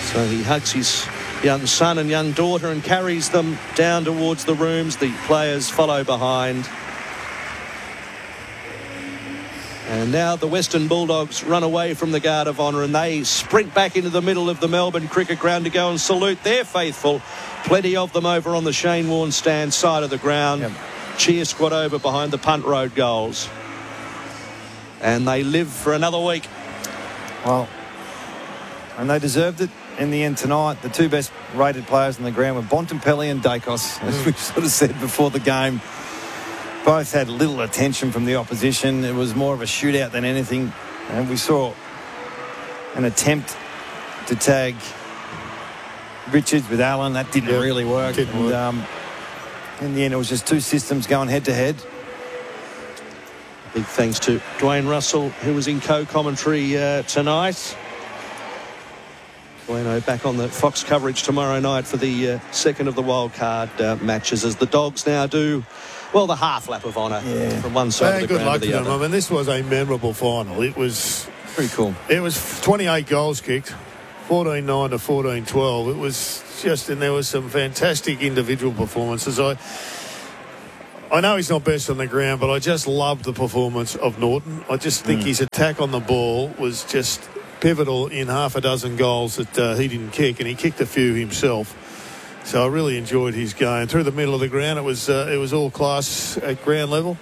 So he hugs his young son and young daughter and carries them down towards the rooms. The players follow behind. And now the Western Bulldogs run away from the Guard of Honour and they sprint back into the middle of the Melbourne cricket ground to go and salute their faithful. Plenty of them over on the Shane Warne stand side of the ground. Yep. Cheer squad over behind the punt road goals. And they live for another week. Well, and they deserved it in the end tonight. The two best rated players on the ground were Bontempelli and Dacos, as we sort of said before the game. Both had little attention from the opposition. It was more of a shootout than anything. And we saw an attempt to tag Richards with Allen. That didn't really work. Didn't work. In the end, it was just two systems going head-to-head. Big thanks to Dwayne Russell, who was in co-commentary tonight. Dwayne back on the Fox coverage tomorrow night for the second of the wildcard matches, as the Dogs now do, well, the half lap of honour from one side of the ground to the other. I mean, this was a memorable final. It was pretty cool. It was 28 goals kicked, 14-9 to 14-12. It was just, and there was some fantastic individual performances. I know he's not best on the ground, but I just loved the performance of Norton. I just think his attack on the ball was just pivotal in half a dozen goals that he didn't kick, and he kicked a few himself. So I really enjoyed his game. Through the middle of the ground, it was all class at ground level.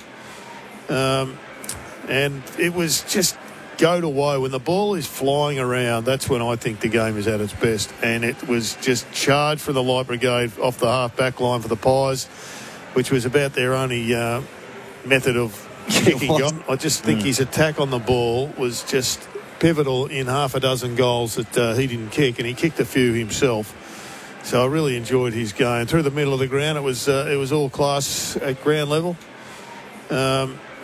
And it was just go to woe. When the ball is flying around, that's when I think the game is at its best. And it was just charged from the Light Brigade off the half-back line for the Pies, which was about their only method of kicking goals. I just think his attack on the ball was just pivotal in half a dozen goals that he didn't kick, and he kicked a few himself. So I really enjoyed his game. Through the middle of the ground, it was all class at ground level.